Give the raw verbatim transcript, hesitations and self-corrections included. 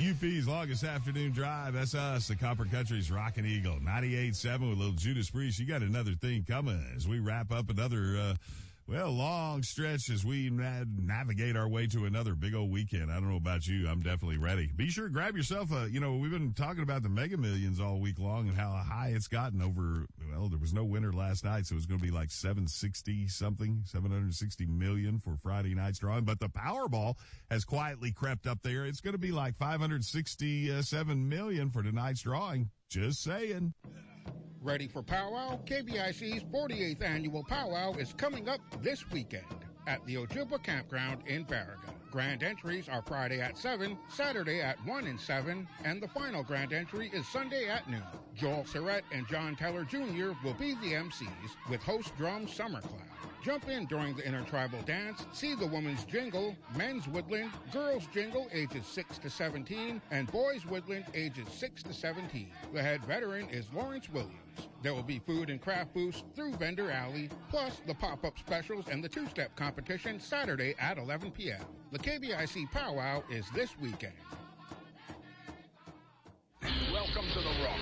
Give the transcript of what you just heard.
U P's longest afternoon drive. That's us, the Copper Country's Rockin' Eagle. ninety-eight point seven with a little Judas Priest. You got another thing coming as we wrap up another, uh, well, long stretch as we na- navigate our way to another big old weekend. I don't know about you. I'm definitely ready. Be sure to grab yourself a, you know, we've been talking about the Mega Millions all week long and how high it's gotten over, well, there was no winner last night, so it was going to be like seven sixty something, seven hundred sixty million for Friday night's drawing. But the Powerball has quietly crept up there. It's going to be like five hundred sixty-seven million for tonight's drawing. Just saying. Ready for powwow? K B I C's forty-eighth annual powwow is coming up this weekend at the Ojibwa Campground in Barriga. Grand entries are Friday at seven, Saturday at one and seven, and the final grand entry is Sunday at noon. Joel Surratt and John Teller Junior will be the M Cs with host drum Summer Cloud. Jump in during the intertribal dance, see the women's jingle, men's woodland, girls jingle ages six to seventeen, and boys woodland ages six to seventeen. The head veteran is Lawrence Williams. There will be food and craft booths through Vendor Alley, plus the pop-up specials and the two-step competition Saturday at eleven p.m. The K B I C Powwow is this weekend. Welcome to the Rock